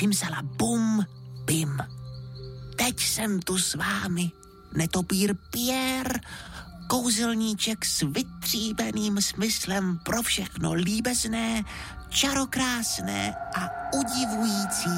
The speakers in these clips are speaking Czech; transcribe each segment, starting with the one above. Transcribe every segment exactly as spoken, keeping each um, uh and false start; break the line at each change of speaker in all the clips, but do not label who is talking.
simsala bum, bim. Teď jsem tu s vámi, netopír Pierre, kouzelníček s vytříbeným smyslem pro všechno líbezné, čarokrásné a udivující.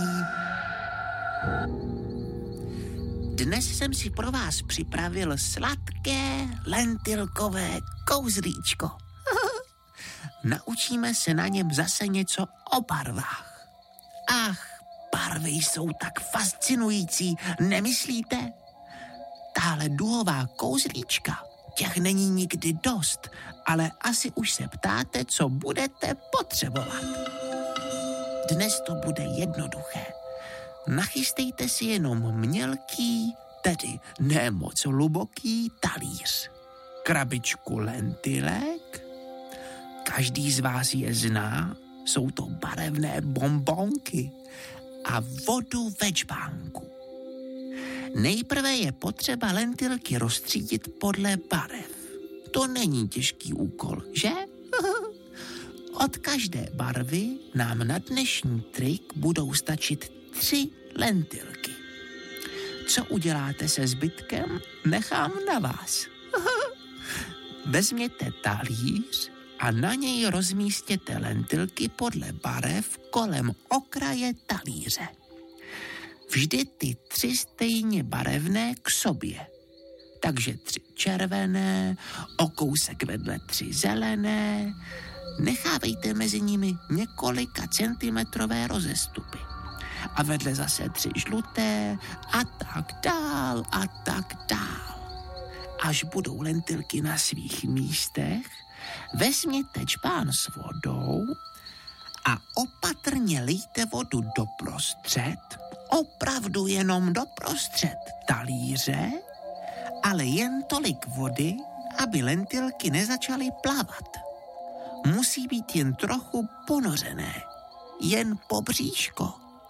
Dnes jsem si pro vás připravil sladké lentilkové kouzlíčko. Naučíme se na něm zase něco o barvách. Ach, barvy jsou tak fascinující, nemyslíte? Tahle duhová kouzlíčka, těch není nikdy dost, ale asi už se ptáte, co budete potřebovat. Dnes to bude jednoduché. Nachystejte si jenom mělký, tedy ne moc hluboký talíř, krabičku lentilek. Každý z vás je zná, jsou to barevné bonbonky a vodu ve džbánku. Nejprve je potřeba lentilky rozstřídit podle barev. To není těžký úkol, že? Od každé barvy nám na dnešní trik budou stačit tři lentilky. Co uděláte se zbytkem, nechám na vás. Vezměte talíř a na něj rozmístěte lentilky podle barev kolem okraje talíře. Vždy ty tři stejně barevné k sobě. Takže tři červené, o kousek vedle tři zelené. Nechávejte mezi nimi několika centimetrové rozestupy. A vedle zase tři žluté a tak dál a tak dál. Až budou lentilky na svých místech, vezměte džbán s vodou a opatrně lijte vodu doprostřed, opravdu jenom doprostřed talíře, ale jen tolik vody, aby lentilky nezačaly plavat. Musí být jen trochu ponořené, jen po bříško.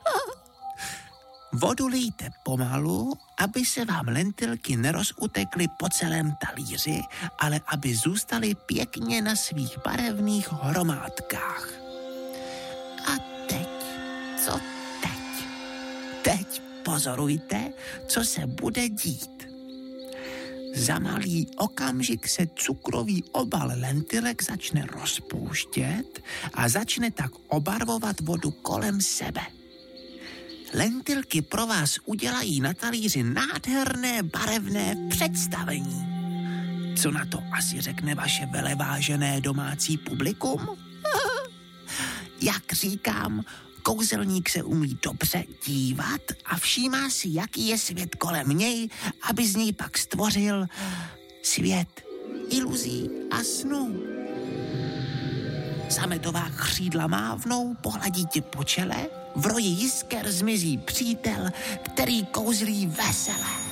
Vodu lijte pomalu, aby se vám lentilky nerozutekly po celém talíři, ale aby zůstaly pěkně na svých barevných hromádkách. A teď, co teď? Teď pozorujte, co se bude dít. Za malý okamžik se cukrový obal lentilek začne rozpouštět a začne tak obarvovat vodu kolem sebe. Lentilky pro vás udělají na talíři nádherné barevné představení. Co na to asi řekne vaše velevážené domácí publikum? Jak říkám, kouzelník se umí dobře dívat a všímá si, jaký je svět kolem něj, aby z něj pak stvořil svět iluzí a snů. Sametová křídla mávnou, pohladí tě po čele, v roji jisker zmizí přítel, který kouzlí veselé.